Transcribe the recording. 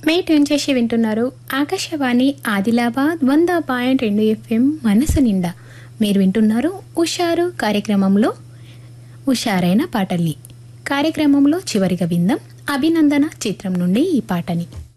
మే tune చేసి వింటున్నారు Akashvani Adilabad 100.2 FM మనసు నిండా. మీరు వింటున్నారు ఉషారు కార్యక్రమంలో హుషారైన పాటల్ని. కార్యక్రమంలో చివరిగా విందాం అభినందన చిత్రం నుండి ఈ పాటని.